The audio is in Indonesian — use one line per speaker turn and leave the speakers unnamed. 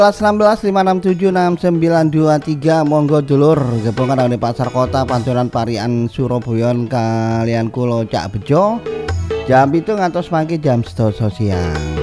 16 5676923 monggo dulur gabungan dari pasar kota Pancoran Parian Surabaya kalian kulo Cak Bejo jam itu ngantos mangke jam 12 siang.